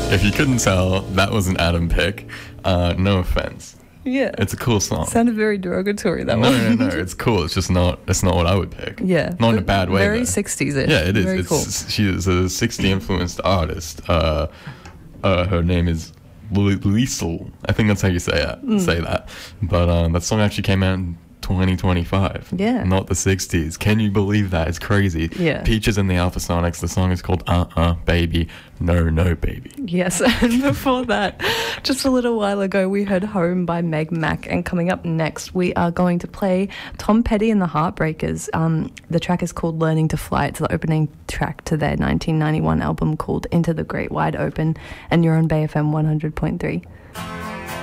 If you couldn't tell, that was an Adam pick. No offense. Yeah. It's a cool song. Sounded very derogatory, that No, one. no, it's cool. It's just not. It's not what I would pick. Yeah. Not in a bad way. Very though. 60s-ish. Yeah, it is. Very cool. She is a 60 influenced artist. Her name is Liesl. I think that's how you say that. But that song actually came out in 2025. Yeah. Not the 60s. Can you believe that? It's crazy. Yeah. Peaches and the Alphasonics. The song is called Baby. No, Baby. Yes, and before that, just a little while ago, we heard Home by Meg Mac, and coming up next, we are going to play Tom Petty and the Heartbreakers. The track is called Learning to Fly. It's the opening track to their 1991 album called Into the Great Wide Open, and you're on Bay FM 100.3.